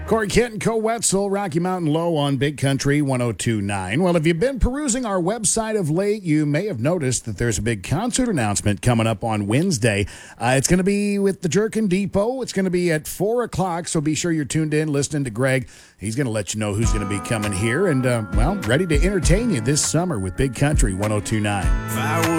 Corey Kent and Co. Wetzel, Rocky Mountain Low on Big Country 102.9. Well, if you've been perusing our website of late, you may have noticed that there's a big concert announcement coming up on Wednesday. It's going to be with the Jerkin Depot. It's going to be at 4 o'clock, so be sure you're tuned in, listening to Greg. He's going to let you know who's going to be coming here and, ready to entertain you this summer with Big Country 102.9.